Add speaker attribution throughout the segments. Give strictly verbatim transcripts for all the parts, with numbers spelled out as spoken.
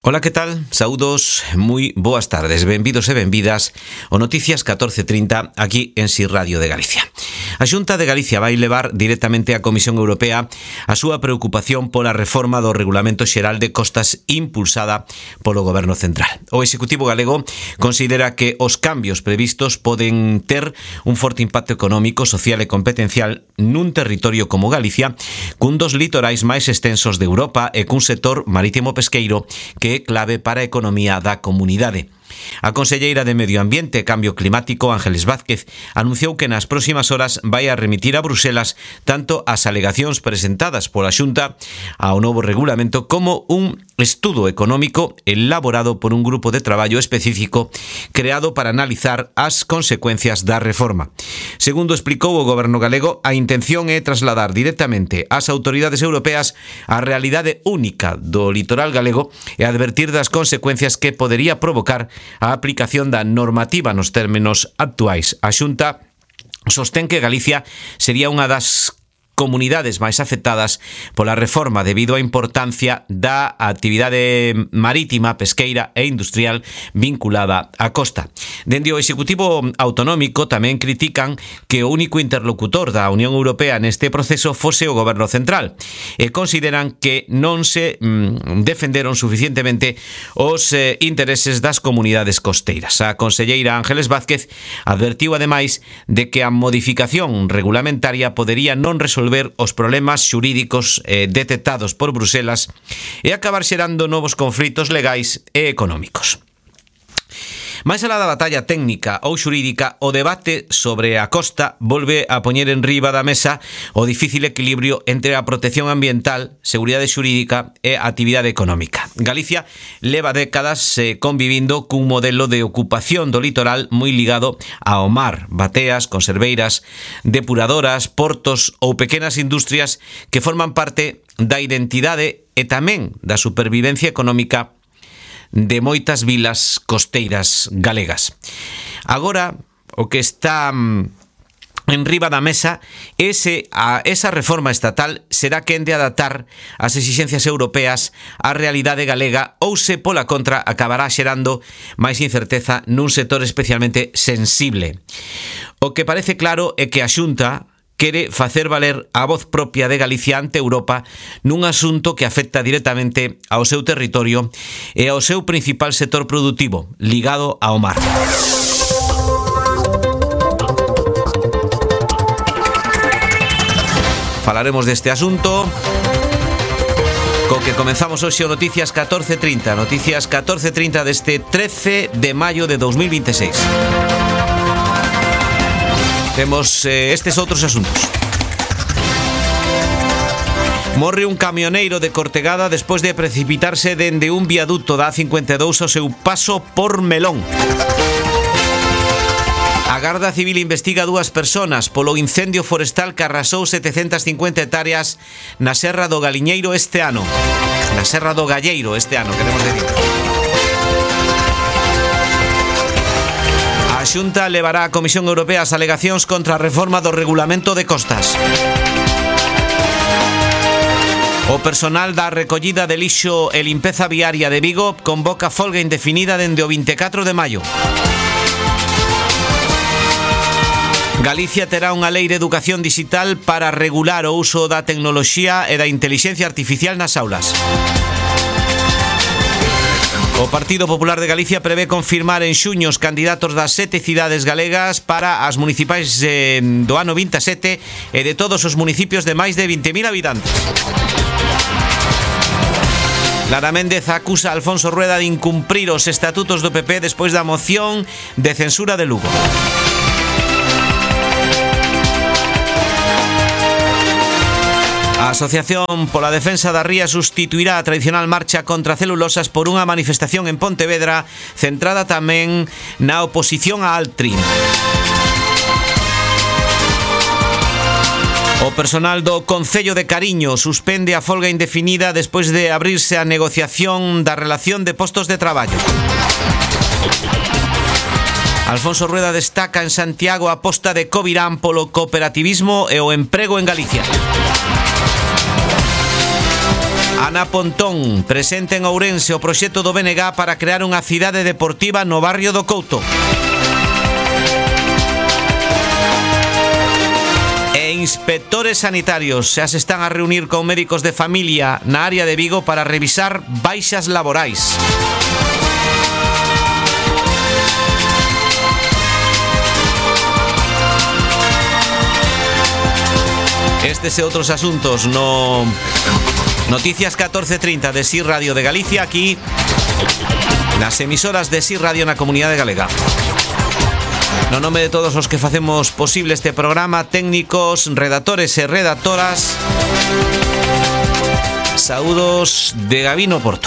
Speaker 1: Ola, que tal? Saúdos, moi boas tardes, benvidos e benvidas o Noticias catorce trinta aquí en Si Radio de Galicia. A Xunta de Galicia vai levar directamente á Comisión Europea a súa preocupación pola reforma do Regulamento Xeral de Costas impulsada polo Goberno Central. O Executivo galego considera que os cambios previstos poden ter un forte impacto económico, social e competencial nun territorio como Galicia, cun dos litorais máis extensos de Europa e cun sector marítimo pesqueiro que é clave para a economía da comunidade. A conselleira de Medio Ambiente e Cambio Climático, Ángeles Vázquez, anunciou que nas próximas horas vai a remitir a Bruselas tanto as alegacións presentadas pola Xunta ao novo regulamento como un estudo económico elaborado por un grupo de traballo específico creado para analizar as consecuencias da reforma. Segundo explicou o Goberno galego, a intención é trasladar directamente ás autoridades europeas a realidade única do litoral galego e advertir das consecuencias que podería provocar a aplicación da normativa nos términos actuais. A Xunta sostén que Galicia sería unha das comunidades máis afectadas pola reforma debido á importancia da actividade marítima, pesqueira e industrial vinculada á costa. Dende o Executivo Autonómico tamén critican que o único interlocutor da Unión Europea neste proceso fose o Goberno Central e consideran que non se mm, defenderon suficientemente os eh, intereses das comunidades costeiras. A conselleira Ángeles Vázquez advertiu ademais de que a modificación regulamentaria podería non resolver os problemas xurídicos eh, detectados por Bruselas e acabar xerando novos conflitos legais e económicos. Mais alá da batalla técnica ou xurídica, o debate sobre a costa volve a poñer en riba da mesa o difícil equilibrio entre a protección ambiental, seguridade xurídica e a actividade económica. Galicia leva décadas eh, convivindo cun modelo de ocupación do litoral moi ligado ao mar, bateas, conserveiras, depuradoras, portos ou pequenas industrias que forman parte da identidade e tamén da supervivencia económica de moitas vilas costeiras galegas. Agora, o que está en riba da mesa ese, a, esa reforma estatal será quen de adaptar as exixencias europeas á realidade galega ou se pola contra acabará xerando máis incerteza nun sector especialmente sensible. O que parece claro é que a Xunta quere facer valer a voz propia de Galicia ante Europa nun asunto que afecta directamente ao seu territorio e ao seu principal sector productivo, ligado ao mar. Falaremos deste asunto co que comenzamos hoxe o Noticias catorce trinta, Noticias catorce trinta deste trece de maio de dos mil veintiséis. Temos eh, estes outros asuntos. Morre un camioneiro de Cortegada despois de precipitarse dende un viaduto da A cincuenta e dous ao seu paso por Melón. A Garda Civil investiga dúas persoas polo incendio forestal que arrasou setecentas cincuenta hectáreas na Serra do Galiñeiro este ano. Na Serra do Galleiro este ano, queremos decir. A Xunta levará á Comisión Europea as alegacións contra a reforma do Regulamento de Costas. O personal da recollida de lixo e limpeza viaria de Vigo convoca folga indefinida dende o vinte e catro de maio. Galicia terá unha lei de educación digital para regular o uso da tecnoloxía e da intelixencia artificial nas aulas. O Partido Popular de Galicia prevé confirmar en xuño os candidatos das sete cidades galegas para as municipais eh, do ano vinte e sete e de todos os municipios de máis de vinte mil habitantes. Lara Méndez acusa a Alfonso Rueda de incumprir os estatutos do P P despois da moción de censura de Lugo. A Asociación pola Defensa da Ría sustituirá a tradicional marcha contra celulosas por unha manifestación en Pontevedra centrada tamén na oposición a Altri. O personal do Concello de Cariño suspende a folga indefinida despois de abrirse a negociación da relación de postos de traballo. Alfonso Rueda destaca en Santiago a aposta de Covirán polo cooperativismo e o emprego en Galicia. Ana Pontón presenta en Ourense o proxecto do B N G para crear unha cidade deportiva no barrio do Couto. E inspectores sanitarios xa se están a reunir con médicos de familia na área de Vigo para revisar baixas laborais. Estes e outros asuntos no Noticias catorce treinta de S I Radio de Galicia, aquí nas emisoras de S I Radio na Comunidade Galega. No nome de todos os que facemos posible este programa, técnicos, redactores e redactoras, saúdos de Gabino Porto.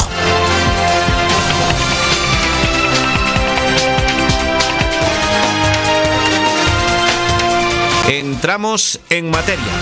Speaker 1: Entramos en materia.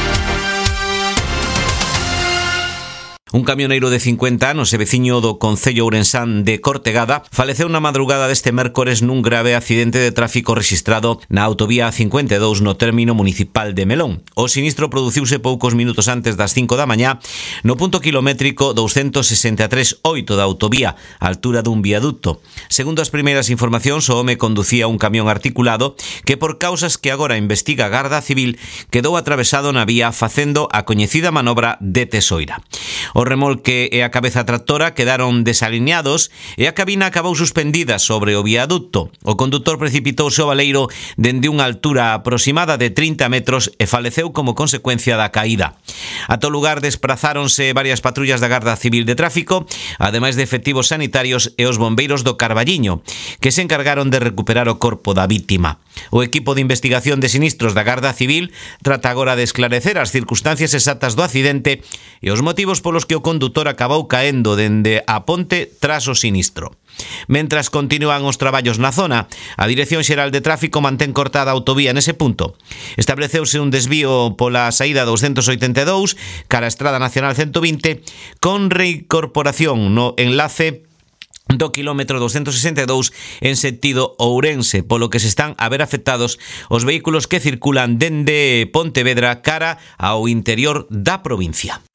Speaker 1: Un camioneiro de cincuenta anos e veciño do concello ourensán de Cortegada faleceu na madrugada deste mércores nun grave accidente de tráfico rexistrado na autovía A cincuenta e dous no término municipal de Melón. O sinistro produciuse poucos minutos antes das cinco da mañá no punto kilométrico doscientos sesenta e tres oito da autovía, á altura dun viaducto. Segundo as primeiras informacións, o home conducía un camión articulado que, por causas que agora investiga a Garda Civil, quedou atravesado na vía facendo a coñecida manobra de tesoira. O remolque e a cabeza tractora quedaron desalineados e a cabina acabou suspendida sobre o viaducto. O condutor precipitouse ao baleiro dende unha altura aproximada de trinta metros e faleceu como consecuencia da caída. Ata o lugar desprazáronse varias patrullas da Garda Civil de Tráfico, ademais de efectivos sanitarios e os bombeiros do Carballiño, que se encargaron de recuperar o corpo da vítima. O equipo de investigación de sinistros da Garda Civil trata agora de esclarecer as circunstancias exactas do accidente e os motivos polos que o condutor acabou caendo dende a ponte tras o sinistro. Mentras continúan os traballos na zona, a Dirección Xeral de Tráfico mantén cortada a autovía nese punto. Estableceuse un desvío pola saída doscientos oitenta e dous cara a Estrada Nacional ciento vinte con reincorporación no enlace do kilómetro doscientos sesenta e dous en sentido Ourense, polo que se están a ver afectados os vehículos que circulan dende Pontevedra cara ao interior da provincia.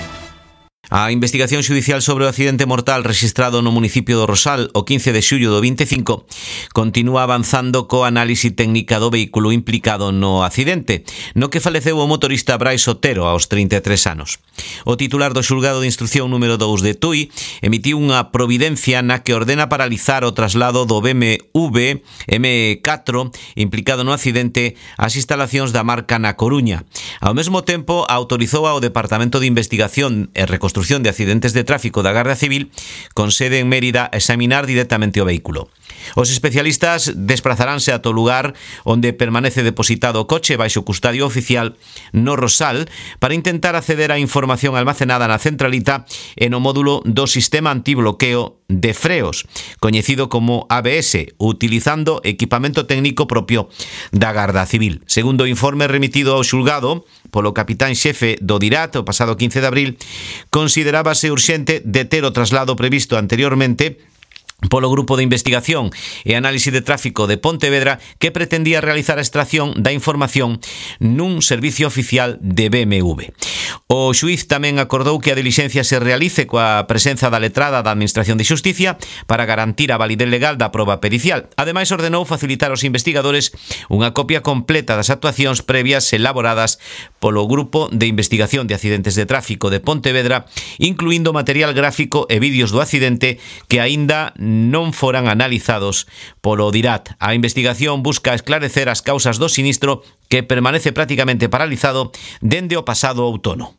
Speaker 1: A investigación xudicial sobre o accidente mortal rexistrado no municipio do Rosal o quince de xullo do vinte e cinco continúa avanzando co análise técnica do vehículo implicado no accidente, no que faleceu o motorista Brais Otero aos trinta e tres anos. O titular do xulgado de instrucción número dous de Tui emitiu unha providencia na que ordena paralizar o traslado do B M W M catro implicado no accidente ás instalacións da marca na Coruña. Ao mesmo tempo, autorizou ao Departamento de Investigación e Reconstrucción de Accidentes de Tráfico da Garda Civil con sede en Mérida a examinar directamente o vehículo. Os especialistas desplazaránse ata o lugar onde permanece depositado o coche baixo custodia oficial no Rosal para intentar acceder á información almacenada na centralita e no módulo do sistema antibloqueo de freos, coñecido como A B S, utilizando equipamento técnico propio da Garda Civil. Segundo o informe remitido ao xulgado polo capitán xefe do DIRAT o pasado quince de abril, considerábase urxente deter o traslado previsto anteriormente polo Grupo de Investigación e Análise de Tráfico de Pontevedra, que pretendía realizar a extracción da información nun servicio oficial de B M W. O xuíz tamén acordou que a dilixencia se realice coa presenza da letrada da Administración de Xusticia para garantir a validez legal da proba pericial. Ademais, ordenou facilitar aos investigadores unha copia completa das actuacións previas elaboradas polo Grupo de Investigación de Accidentes de Tráfico de Pontevedra, incluindo material gráfico e vídeos do accidente que aínda non foran analizados polo DIRAT. A investigación busca esclarecer as causas do sinistro que permanece prácticamente paralizado dende o pasado outono.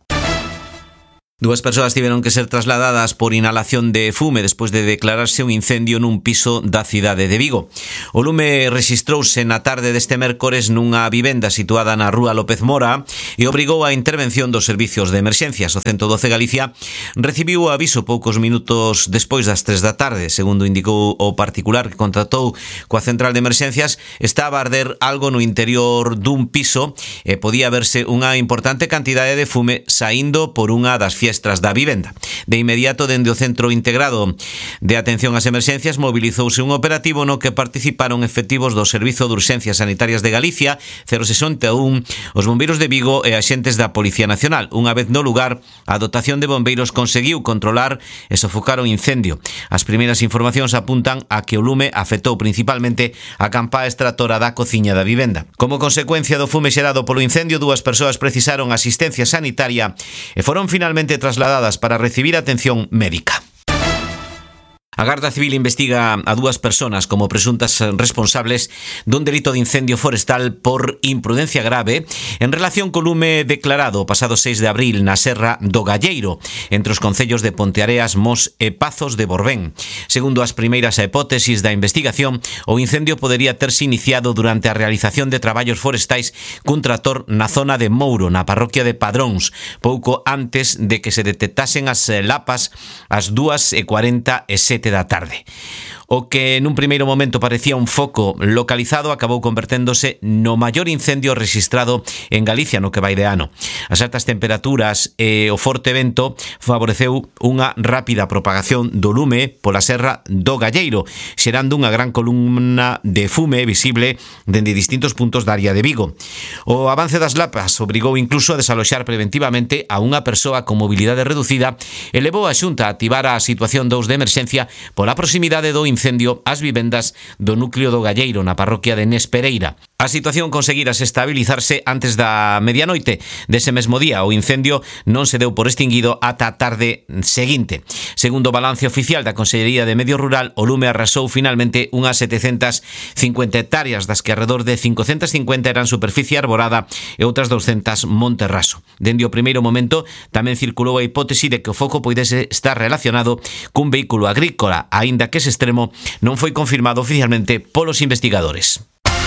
Speaker 1: Dúas persoas tiveron que ser trasladadas por inhalación de fume despois de declararse un incendio nun piso da cidade de Vigo. O lume rexistrouse na tarde deste mércores nunha vivenda situada na rúa López Mora e obrigou a intervención dos servicios de emerxencias. O ciento doce Galicia recibiu o aviso poucos minutos despois das tres da tarde. Segundo indicou o particular que contratou coa central de emerxencias, estaba a arder algo no interior dun piso e podía verse unha importante cantidade de fume saindo por unha das fiestras siniestras da vivenda. De inmediato, dende o Centro Integrado de Atención ás Emerxencias, mobilizouse un operativo no que participaron efectivos do Servizo de Urxencias Sanitarias de Galicia, cero sesenta e un, os bombeiros de Vigo e axentes da Policía Nacional. Unha vez no lugar, a dotación de bombeiros conseguiu controlar e sofocar o incendio. As primeiras informacións apuntan a que o lume afectou principalmente a campá extractora da cociña da vivenda. Como consecuencia do fume xerado polo incendio, dúas persoas precisaron asistencia sanitaria e foron finalmente trasladadas para recibir atención médica. A Garda Civil investiga a dúas persoas como presuntas responsables dun delito de incendio forestal por imprudencia grave en relación co lume declarado o pasado seis de abril na Serra do Galleiro, entre os concellos de Ponteareas, Mos e Pazos de Borbén. Segundo as primeiras hipótesis da investigación, o incendio podería terse iniciado durante a realización de traballos forestais cun tractor na zona de Mouro, na parroquia de Padróns, pouco antes de que se detectasen as lapas ás dúas e cuarenta e sete da tarde. O que nun primeiro momento parecía un foco localizado acabou converténdose no maior incendio registrado en Galicia no que vai de ano. As altas temperaturas e o forte vento favoreceu unha rápida propagación do lume pola Serra do Galleiro, xerando unha gran columna de fume visible dende distintos puntos da área de Vigo. O avance das lapas obrigou incluso a desaloxar preventivamente a unha persoa con mobilidade reducida e levou a Xunta a activar a situación dous de emerxencia pola proximidade do incendio ás vivendas do núcleo do Galleiro na parroquia de Nespereira. A situación conseguirase estabilizarse antes da medianoite dese mesmo día. O incendio non se deu por extinguido ata a tarde seguinte. Segundo o balance oficial da Consellería de Medio Rural, o lume arrasou finalmente unhas setecentas cincuenta hectáreas, das que alrededor de quinhentas cincuenta eran superficie arborada e outras douscentas monte raso. Dende o primeiro momento tamén circulou a hipótese de que o foco poidese estar relacionado cun vehículo agrícola, aínda que ese extremo non foi confirmado oficialmente polos investigadores.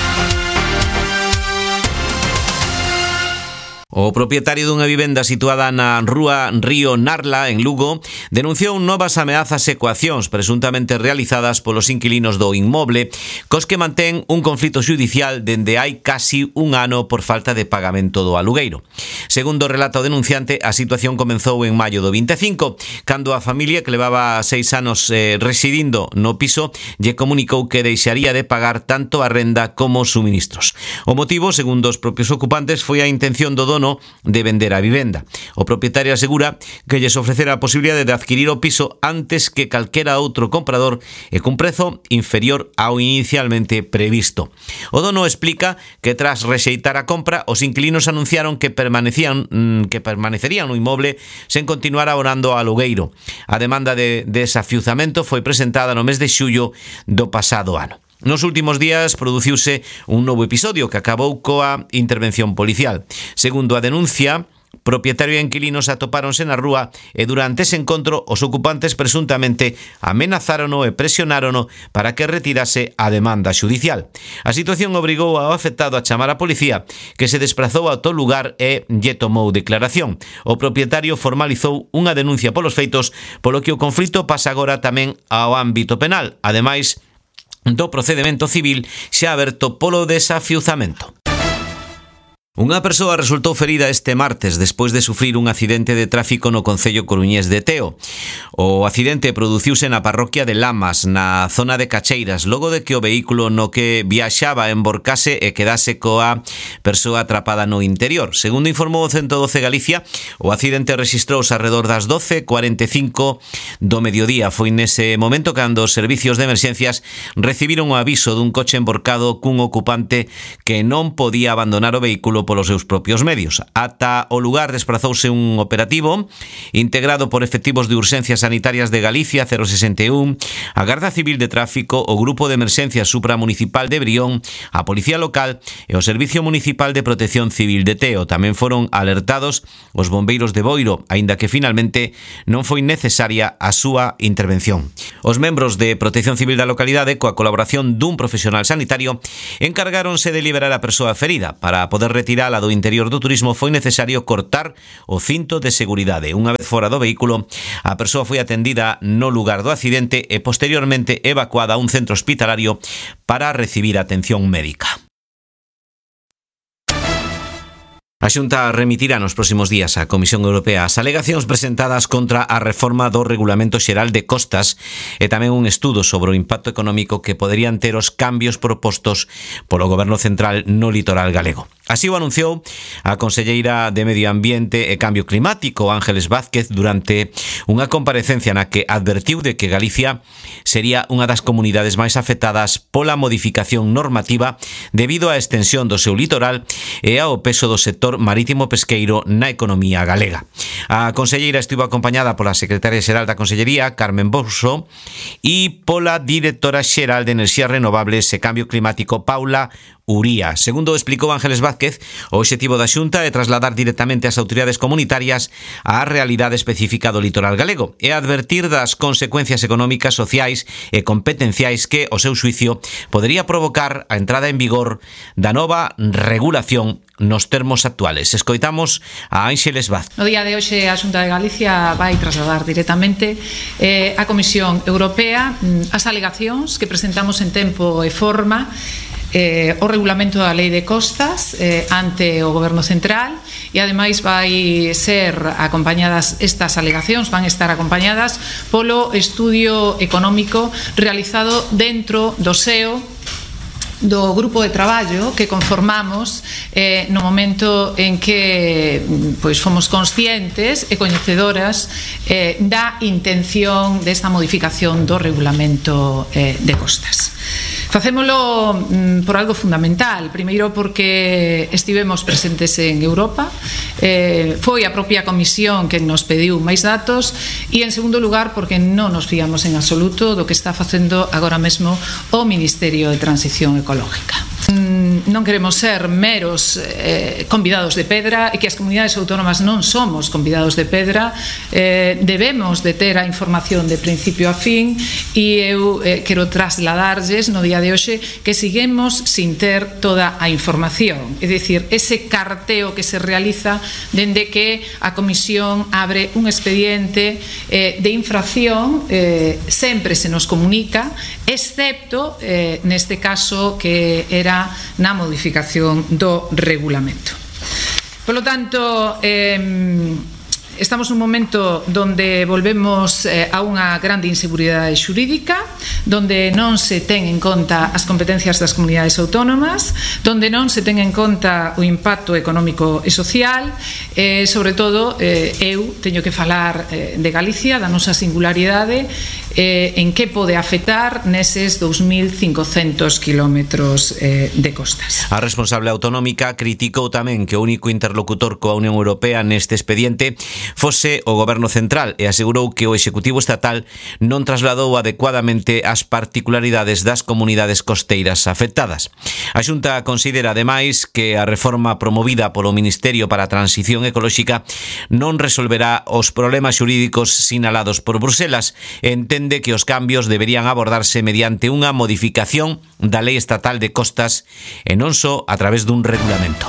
Speaker 1: O propietario dunha vivenda situada na rúa Río Narla, en Lugo, denunciou novas ameazas e coaccións presuntamente realizadas polos inquilinos do inmoble, cos que mantén un conflito xudicial dende hai casi un ano por falta de pagamento do alugueiro. Segundo relata o denunciante, a situación comenzou en maio do vinte e cinco, cando a familia que levaba seis anos eh, residindo no piso lle comunicou que deixaría de pagar tanto a renda como os suministros. O motivo, segundo os propios ocupantes, foi a intención do dono de vender a vivenda. O propietario asegura que lles ofrecera a posibilidade de adquirir o piso antes que calquera outro comprador e cun prezo inferior ao inicialmente previsto. O dono explica que tras rexeitar a compra, os inquilinos anunciaron que permanecían que permanecerían no inmoble sen continuar abonando ao alugueiro. A demanda de desafiuzamento foi presentada no mes de xullo do pasado ano. Nos últimos días produciuse un novo episodio que acabou coa intervención policial. Segundo a denuncia, propietario e inquilinos atopáronse na rúa e durante ese encontro os ocupantes presuntamente amenazárono e presionárono para que retirase a demanda xudicial. A situación obrigou ao afectado a chamar a policía, que se desplazou ao tal lugar e lle tomou declaración. O propietario formalizou unha denuncia polos feitos, polo que o conflito pasa agora tamén ao ámbito penal, ademais do procedemento civil xa aberto polo desafiuzamento. Unha persoa resultou ferida este martes despois de sufrir un accidente de tráfico no concello coruñés de Teo. O accidente produciuse na parroquia de Lamas, na zona de Cacheiras, logo de que o vehículo no que viaxaba emborcase e quedase coa persoa atrapada no interior. Segundo informou o ciento doce Galicia, o accidente registrouse alrededor das doce e cuarenta e cinco do mediodía. Foi nese momento cando os servicios de emerxencias recibiron o aviso dun coche emborcado cun ocupante que non podía abandonar o vehículo polos seus propios medios. Ata o lugar desprazouse un operativo integrado por efectivos de urxencias sanitarias de Galicia, cero sesenta e un, a Garda Civil de Tráfico, o Grupo de Emerxencias Supramunicipal de Brión, a Policía Local e o Servicio Municipal de Protección Civil de Teo. Tamén foron alertados os bombeiros de Boiro, aínda que finalmente non foi necesaria a súa intervención. Os membros de Protección Civil da localidade, coa colaboración dun profesional sanitario, encargáronse de liberar a persoa ferida. Para poder retirala do interior do turismo foi necesario cortar o cinto de seguridade. Unha vez fora do vehículo, a persoa foi atendida no lugar do accidente e posteriormente evacuada a un centro hospitalario para recibir atención médica. A Xunta remitirá nos próximos días á Comisión Europea as alegacións presentadas contra a reforma do Regulamento Xeral de Costas e tamén un estudo sobre o impacto económico que poderían ter os cambios propostos polo Goberno Central no litoral galego. Así o anunciou a conselleira de Medio Ambiente e Cambio Climático, Ángeles Vázquez, durante unha comparecencia na que advertiu de que Galicia sería unha das comunidades máis afectadas pola modificación normativa debido á extensión do seu litoral e ao peso do sector marítimo pesqueiro na economía galega. A conselleira estivo acompañada pola secretaria xeral da Consellería, Carmen Bouso, e pola directora xeral de Enerxías Renovables e Cambio Climático, Paula Uría. Segundo explicou Ángeles Vázquez, o obxectivo da Xunta é trasladar directamente ás autoridades comunitarias á realidade específica do litoral galego e advertir das consecuencias económicas, sociais e competenciais que, o seu xuicio, podería provocar a entrada en vigor da nova regulación nos termos actuales. Escoitamos a Ángeles Vázquez.
Speaker 2: No día de hoxe a Xunta de Galicia vai trasladar directamente eh, á Comisión Europea as alegacións que presentamos en tempo e forma Eh, o regulamento da Lei de Costas eh, ante o Goberno Central e ademais vai ser acompañadas estas alegacións, van estar acompañadas polo estudio económico realizado dentro do S E O do grupo de traballo que conformamos eh, no momento en que pois fomos conscientes e coñecedoras eh, da intención desta modificación do regulamento eh, de costas. Facémolo mm, por algo fundamental. Primeiro porque estivemos presentes en Europa, eh, foi a propia Comisión que nos pediu máis datos, e en segundo lugar porque non nos fiamos en absoluto do que está facendo agora mesmo o Ministerio de Transición Ecológica. Non queremos ser meros eh, convidados de pedra, e que as comunidades autónomas non somos convidados de pedra. eh, debemos de ter a información de principio a fin, e eu eh, quero trasladarlles no día de hoxe que seguimos sin ter toda a información, é dicir, ese carteo que se realiza dende que a Comisión abre un expediente eh, de infracción, eh, sempre se nos comunica, excepto eh, neste caso que era na modificación do regulamento. Por lo tanto, eh, estamos nun momento donde volvemos eh, a unha grande inseguridade xurídica, donde non se ten en conta as competencias das comunidades autónomas, donde non se ten en conta o impacto económico e social, e, sobre todo, eh, eu teño que falar eh, de Galicia, da nosa singularidade, eh, en que pode afectar neses dous mil cincocentos kilómetros eh, de costas.
Speaker 1: A responsable autonómica criticou tamén que o único interlocutor coa Unión Europea neste expediente fose o Goberno Central e asegurou que o Executivo Estatal non trasladou adecuadamente as particularidades das comunidades costeiras afectadas. A Xunta considera, ademais, que a reforma promovida polo Ministerio para a Transición Ecolóxica non resolverá os problemas xurídicos sinalados por Bruselas e entende que os cambios deberían abordarse mediante unha modificación da Lei Estatal de Costas e non só a través dun regulamento.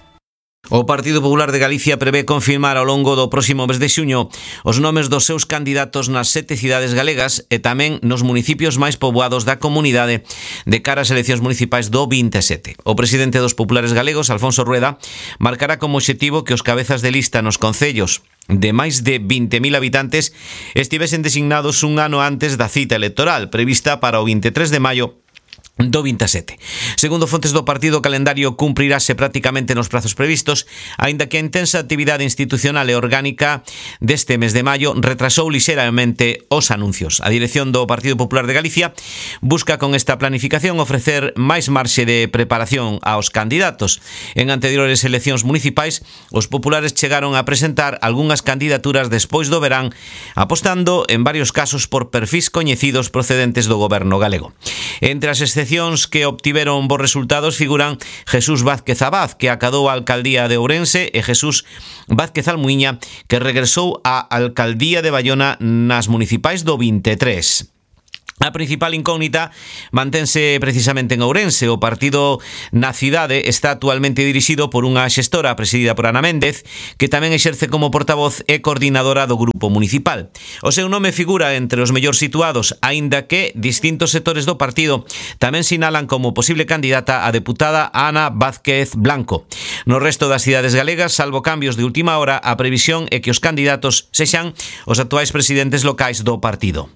Speaker 1: O Partido Popular de Galicia prevé confirmar ao longo do próximo mes de xuño os nomes dos seus candidatos nas sete cidades galegas e tamén nos municipios máis poboados da comunidade de cara ás eleccións municipais do vinte e sete. O presidente dos populares galegos, Alfonso Rueda, marcará como obxectivo que os cabezas de lista nos concellos de máis de vinte mil habitantes estivesen designados un ano antes da cita electoral prevista para o vinte e tres de maio do vinte e sete. Segundo fontes do partido, o calendario cumprirase prácticamente nos prazos previstos, aínda que a intensa actividade institucional e orgánica deste mes de maio retrasou lixeramente os anuncios. A dirección do Partido Popular de Galicia busca con esta planificación ofrecer máis marxe de preparación aos candidatos. En anteriores eleccións municipais, os populares chegaron a presentar algunhas candidaturas despois do verán, apostando en varios casos por perfis coñecidos procedentes do goberno galego. Entre as excepcións que obtiveron bons resultados figuran Jesús Vázquez Abad, que acadou a alcaldía de Ourense, e Jesús Vázquez Almuíña, que regresou á alcaldía de Baiona nas municipais do vinte e tres. A principal incógnita mantense precisamente en Ourense. O partido na cidade está actualmente dirixido por unha xestora presidida por Ana Méndez, que tamén exerce como portavoz e coordinadora do grupo municipal. O seu nome figura entre os mellor situados, aínda que distintos sectores do partido tamén sinalan como posible candidata a deputada Ana Vázquez Blanco. No resto das cidades galegas, salvo cambios de última hora, a previsión é que os candidatos sexan os actuais presidentes locais do partido.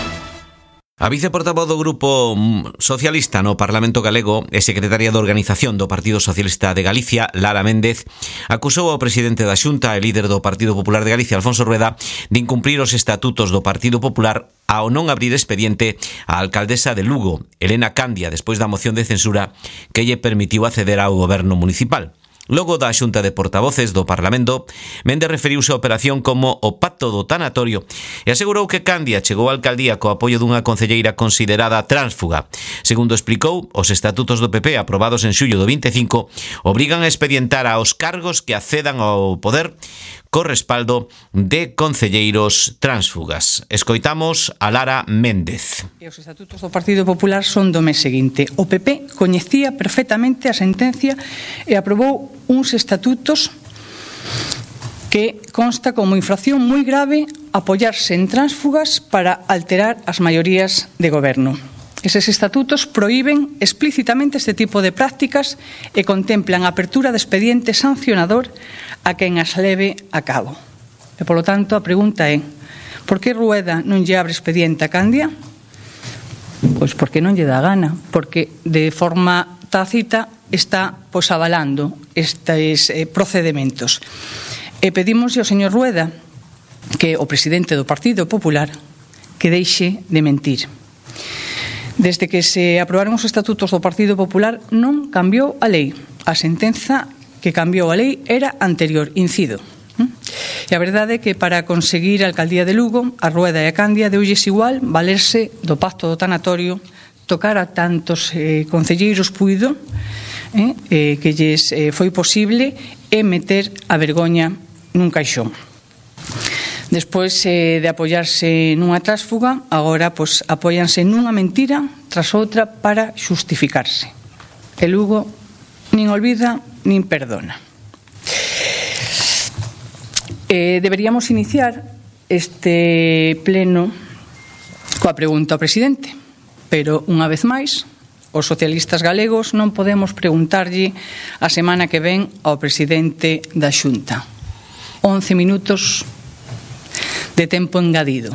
Speaker 1: A viceportavoz do Grupo Socialista no Parlamento Galego e secretaria de Organización do Partido Socialista de Galicia, Lara Méndez, acusou ao presidente da Xunta e líder do Partido Popular de Galicia, Alfonso Rueda, de incumprir os estatutos do Partido Popular ao non abrir expediente á alcaldesa de Lugo, Elena Candia, despois da moción de censura que lle permitiu acceder ao goberno municipal. Logo da Xunta de Portavoces do Parlamento, Méndez referiuse á operación como o pacto do tanatorio e asegurou que Candia chegou á alcaldía co apoio dunha concelleira considerada tránsfuga. Segundo explicou, os estatutos do P P aprobados en xullo do vinte e cinco obrigan a expedientar aos cargos que accedan ao poder co respaldo de concelleiros tránsfugas. Escoitamos a Lara Méndez.
Speaker 3: Os estatutos do Partido Popular son do mes seguinte. O P P coñecía perfectamente a sentencia e aprobou uns estatutos que consta como infracción moi grave apoiarse en tránsfugas para alterar as maiorías de goberno. Eses estatutos prohíben explícitamente este tipo de prácticas e contemplan a apertura de expediente sancionador a quen as leve a cabo. E, polo tanto, a pregunta é: por que Rueda non lle abre expediente a Candia? Pois porque non lle dá gana, porque de forma tácita está pois avalando estes eh, procedementos. E pedimoslle ao señor Rueda, que é o presidente do Partido Popular, que deixe de mentir. Desde que se aprobaron os estatutos do Partido Popular non cambiou a lei. A sentenza que cambiou a lei era anterior, incido. E a verdade é que para conseguir a alcaldía de Lugo, a Rueda e a Candia deulles igual valerse do pacto do tanatorio, tocar a tantos eh, concelleiros puido eh, eh, que lles eh, foi posible e meter a vergoña nun caixón. Despois eh, de apoiarse nunha trásfuga, agora pois, apóianse nunha mentira tras outra para xustificarse. E Lugo nin olvida nin perdona. Eh, deberíamos iniciar este pleno coa pregunta ao presidente, pero unha vez máis os socialistas galegos non podemos preguntarlle a semana que ven ao presidente da Xunta. once minutos de tempo engadido.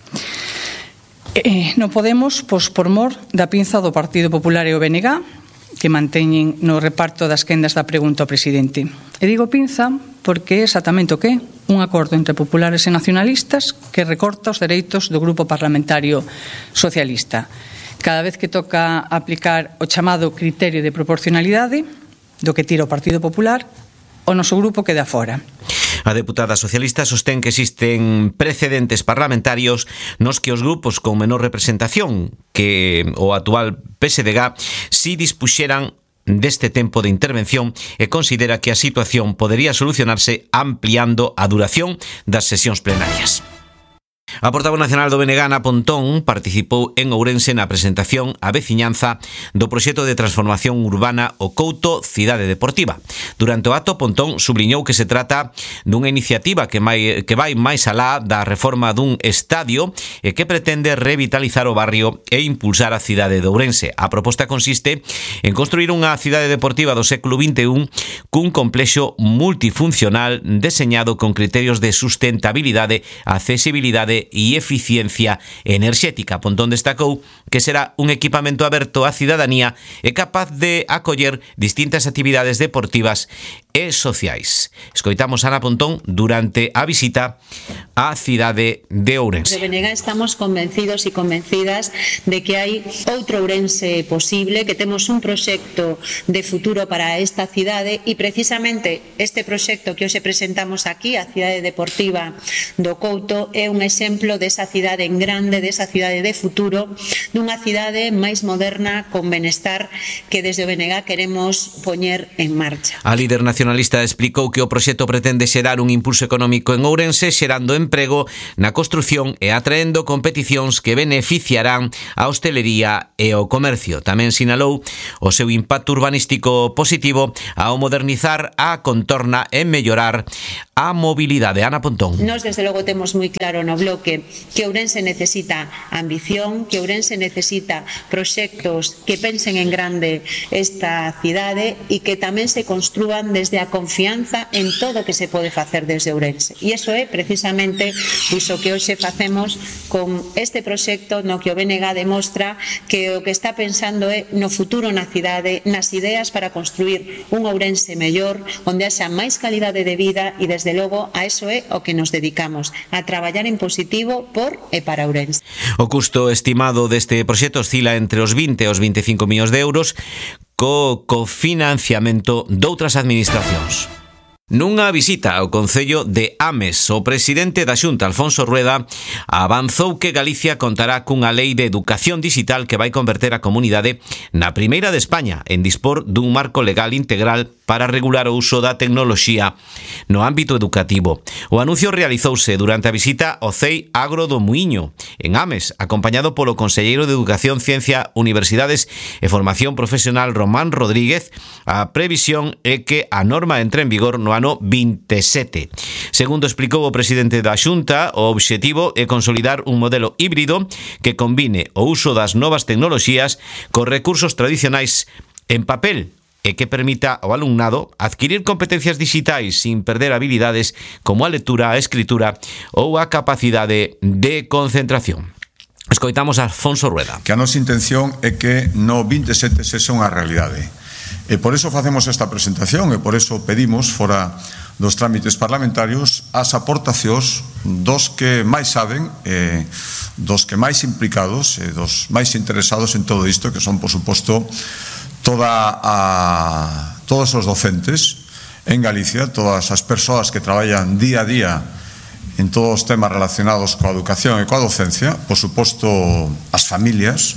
Speaker 3: Eh, non podemos, pois, por mor da pinza do Partido Popular e o B N G, que manteñen no reparto das quendas da pregunta ao presidente. E digo pinza porque é exactamente o que é un acordo entre populares e nacionalistas que recorta os dereitos do grupo parlamentario socialista. Cada vez que toca aplicar o chamado criterio de proporcionalidade, do que tira o Partido Popular, o noso grupo queda fora.
Speaker 1: A deputada socialista sostén que existen precedentes parlamentarios nos que os grupos con menor representación que o actual P S D G si dispuxeran deste tempo de intervención e considera que a situación podería solucionarse ampliando a duración das sesións plenarias. A portavoz nacional do B N G, Ana Pontón, participou en Ourense na presentación a veciñanza do proxecto de transformación urbana O Couto Cidade Deportiva. Durante o acto, Pontón subliñou que se trata dunha iniciativa que vai, que vai máis alá da reforma dun estadio e que pretende revitalizar o barrio e impulsar a cidade de Ourense. A proposta consiste en construir unha cidade deportiva do século vinte e un cun complexo multifuncional deseñado con criterios de sustentabilidade, accesibilidade e eficiencia enerxética. Pontón destacou que será un equipamento aberto á cidadanía e capaz de acoller distintas actividades deportivas e sociais. Escoitamos a Ana Pontón durante a visita á cidade de Ourense.
Speaker 4: De B N G estamos convencidos e convencidas de que hai outro Ourense posible, que temos un proxecto de futuro para esta cidade e precisamente este proxecto que hoxe presentamos aquí, a cidade deportiva do Couto, é un exemplo desa cidade en grande, desa cidade de futuro, dunha cidade máis moderna, con benestar, que desde o B N G queremos poñer en marcha.
Speaker 1: A líder nacional Nacionalista explicou que o proxecto pretende xerar un impulso económico en Ourense, xerando emprego na construción e atraendo competicións que beneficiarán a hostelería e o comercio. Tamén sinalou o seu impacto urbanístico positivo ao modernizar a contorna e mellorar a mobilidade. Ana Pontón.
Speaker 4: Nos, desde logo, temos moi claro no bloque que Ourense necesita ambición, que Ourense necesita proxectos que pensen en grande esta cidade e que tamén se construan desde a confianza en todo o que se pode facer desde Ourense. E iso é precisamente iso que hoxe facemos con este proxecto no que o B N G demostra que o que está pensando é no futuro na cidade, nas ideas para construir un Ourense mellor, onde haxa máis calidade de vida e desde logo a iso é o que nos dedicamos, a traballar en positivo por e para Ourense.
Speaker 1: O custo estimado deste proxecto oscila entre os vinte e os veinticinco millóns de euros co cofinanciamento doutras administracións. Nunha visita ao Concello de Ames, o presidente da Xunta, Alfonso Rueda, avanzou que Galicia contará cunha lei de educación digital que vai converter a comunidade na primeira de España en dispor dun marco legal integral para regular o uso da tecnoloxía no ámbito educativo. O anuncio realizouse durante a visita ao C E I Agro do Muiño, en Ames, acompañado polo conselleiro de Educación, Ciencia, Universidades e Formación Profesional, Román Rodríguez. A previsión é que a norma entre en vigor no ano vinte e sete. Segundo explicou o presidente da Xunta, o obxectivo é consolidar un modelo híbrido que combine o uso das novas tecnoloxías cos recursos tradicionais en papel e que permita ao alumnado adquirir competencias digitais sin perder habilidades como a lectura, a escritura ou a capacidade de concentración. Escoitamos a Alfonso Rueda.
Speaker 5: Que a nosa intención é que no vinte e sete sexa unha realidade. E por eso facemos esta presentación e por eso pedimos, fora dos trámites parlamentarios, as aportacións dos que máis saben, eh, dos que máis implicados e dos máis interesados en todo isto, que son, por suposto, toda a, todos os docentes en Galicia, todas as persoas que traballan día a día en todos os temas relacionados coa educación e coa docencia, por suposto, as familias,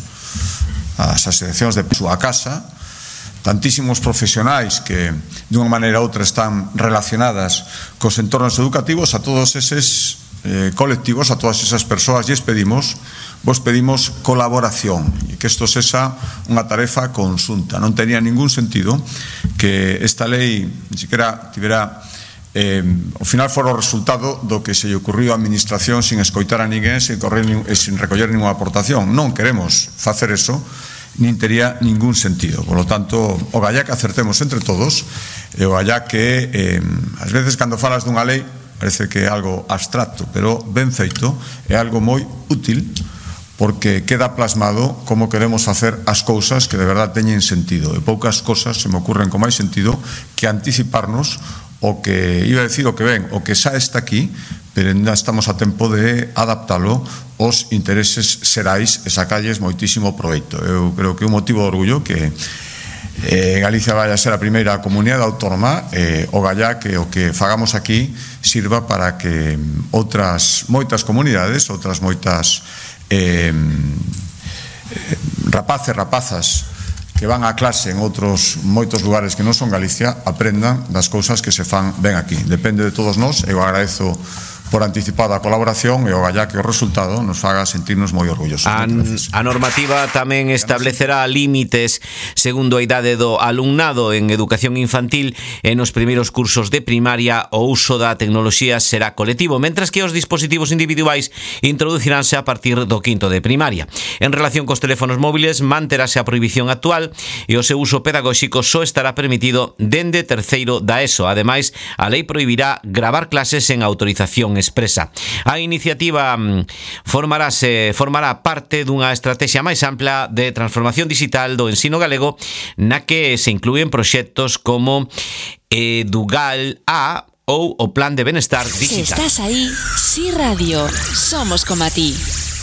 Speaker 5: as asociacións de súa casa, tantísimos profesionais que de unha maneira ou outra están relacionadas cos entornos educativos, a todos eses eh, colectivos, a todas esas persoas lles pedimos, vos pedimos colaboración e que isto sexa unha tarefa conxunta. Non tenía ningún sentido que esta lei ni siquiera tivera eh, ao final fora o resultado do que se lle ocurriu á administración sin escoitar a ninguén, sin, correr, sin recoller ninguna aportación. Non queremos facer eso, nin tería ningún sentido. Por lo tanto, o gallá que acertemos entre todos, e o gallá que eh, ás veces cando falas dunha lei parece que é algo abstracto, pero ben feito, é algo moi útil porque queda plasmado como queremos facer as cousas que de verdade teñen sentido. E poucas cosas se me ocurren con máis sentido que anticiparnos o que, iba a decir o que ven, o que xa está aquí, pero ainda estamos a tempo de adaptalo aos intereses xerais e sacalles moitísimo proveito. Eu creo que é un motivo de orgullo que eh, Galicia vai a ser a primeira comunidade autónoma, eh, o gallá que o que fagamos aquí sirva para que outras moitas comunidades, outras moitas eh, rapaces, rapazas que van a clase en outros moitos lugares que non son Galicia aprendan das cousas que se fan ben aquí. Depende de todos nós. Eu agradezo por anticipada a colaboración e o gallá que o resultado nos faga sentirnos moi orgullosos.
Speaker 1: A, a normativa tamén establecerá límites segundo a idade do alumnado en educación infantil e nos primeiros cursos de primaria o uso da tecnoloxía será colectivo, mentras que os dispositivos individuais introduciránse a partir do quinto de primaria. En relación cos teléfonos móviles, manterase a prohibición actual e o seu uso pedagóxico só estará permitido dende terceiro da ESO. Ademais, a lei prohibirá gravar clases en autorización expresa. A iniciativa formarase, formará parte dunha estrategia máis ampla de transformación digital do ensino galego, na que se inclúen proxectos como Edugal A ou o Plan de Benestar Digital.
Speaker 6: Si estás aí, Si Radio, somos como a ti.